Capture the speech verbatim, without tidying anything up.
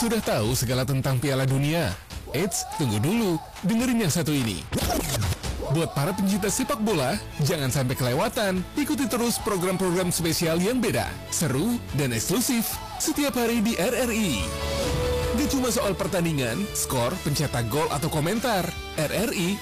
Sudah tahu segala tentang Piala Dunia? Eits, tunggu dulu, dengerin yang satu ini. Buat para pencinta sepak bola, jangan sampai kelewatan. Ikuti terus program-program spesial yang beda, seru, dan eksklusif setiap hari di R R I. Gak cuma soal pertandingan, skor, pencetak gol, atau komentar. R R I